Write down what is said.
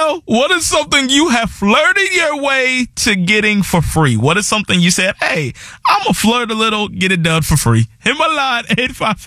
know, what is something you have flirted your way to getting for free? What is something you said, hey, I'm going to flirt a little, get it done for free? Hit my line, 855.